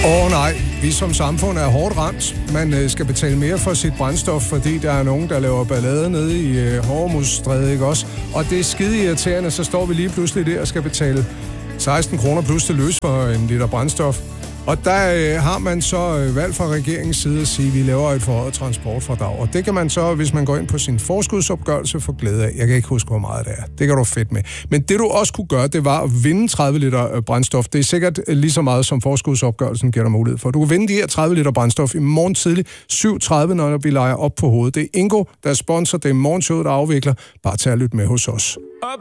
Nej, vi som samfund er hårdt ramt. Man skal betale mere for sit brændstof, fordi der er nogen, der laver ballade nede i Hormuzstrædet, ikke også? Og det er skide irriterende, så står vi lige pludselig der og skal betale 16 kroner plus til løs for en liter brændstof. Og der har man så valgt fra regeringens side at sige, at vi laver et forhøjet transportfradrag. Og det kan man så, hvis man går ind på sin forskudsopgørelse, få glæde af. Jeg kan ikke huske, hvor meget det er. Det kan du fedt med. Men det du også kunne gøre, det var at vinde 30 liter brændstof. Det er sikkert lige så meget, som forskudsopgørelsen giver dig mulighed for. Du kan vinde de her 30 liter brændstof i morgen tidlig 7.30, når vi leger op på hovedet. Det er Ingo, der er sponsor. Det er morgenshowet, der afvikler. Bare tag og lyt med hos os.